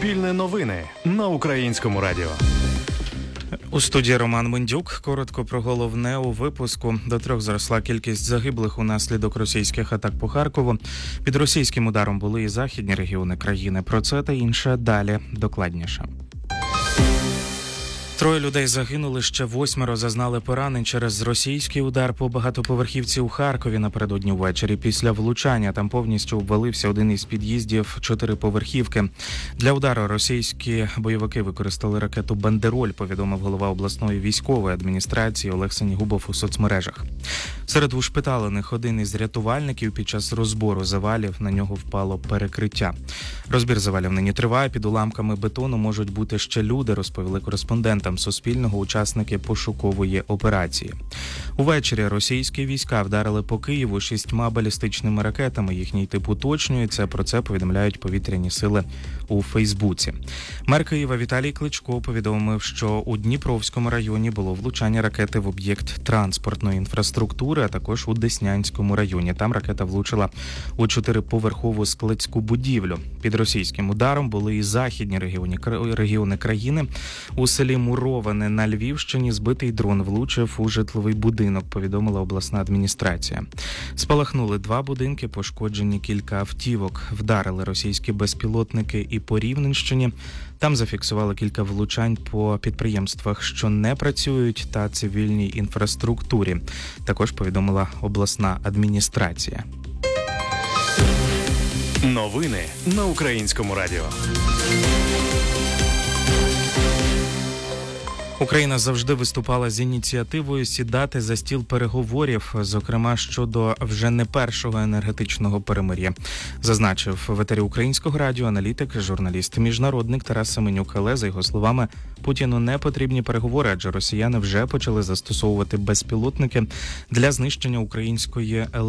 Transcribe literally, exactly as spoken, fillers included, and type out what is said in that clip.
Суспільне новини на Українському радіо. У студії Роман Мендюк. Коротко про головне у випуску. До трьох зросла кількість загиблих унаслідок російських атак по Харкову. Під російським ударом були і західні регіони країни. Про це та інше далі докладніше. Троє людей загинули, ще восьмеро зазнали поранень через російський удар по багатоповерхівці у Харкові напередодні ввечері. Після влучання там повністю обвалився один із під'їздів чотириповерхівки. Для удару російські бойовики використали ракету «Бандероль», повідомив голова обласної військової адміністрації Олег Сенігубов у соцмережах. Серед ушпиталених один із рятувальників. Під час розбору завалів на нього впало перекриття. Розбір завалів нині триває. Під уламками бетону можуть бути ще люди, розповіли кореспондентам Суспільного учасники пошукової операції. Увечері російські війська вдарили по Києву шістьма балістичними ракетами. Їхній тип уточнюється. Про це повідомляють повітряні сили у Фейсбуці. Мер Києва Віталій Кличко повідомив, що у Дніпровському районі було влучання ракети в об'єкт транспортної інфраструктури, а також у Деснянському районі. Там ракета влучила у чотириповерхову складську будівлю. Під російським ударом були і західні регіони, регіони країни. У селі Муроване на Львівщині збитий дрон влучив у житловий будинок, повідомила обласна адміністрація. Спалахнули два будинки, пошкоджені кілька автівок. Вдарили російські безпілотники і по Рівненщині. Там зафіксували кілька влучань по підприємствах, що не працюють, та цивільній інфраструктурі. Також повідомила обласна адміністрація. Новини на Українському радіо. Україна завжди виступала з ініціативою сідати за стіл переговорів, зокрема щодо вже не першого енергетичного перемир'я, зазначив в етері Українського радіо аналітик, журналіст-міжнародник Тарас Семенюк. Але, за його словами, Путіну не потрібні переговори, адже росіяни вже почали застосовувати безпілотники для знищення української електроенергії.